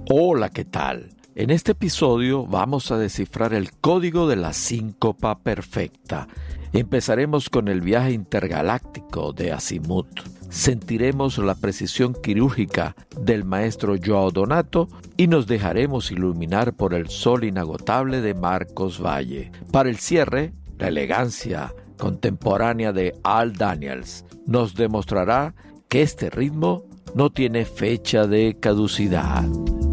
Hola, ¿qué tal? En este episodio vamos a descifrar el código de la síncopa perfecta. Empezaremos con el viaje intergaláctico de Azimuth. Sentiremos la precisión quirúrgica del maestro João Donato y nos dejaremos iluminar por el sol inagotable de Marcos Valle. Para el cierre, la elegancia contemporánea de Al Daniels nos demostrará que este ritmo no tiene fecha de caducidad.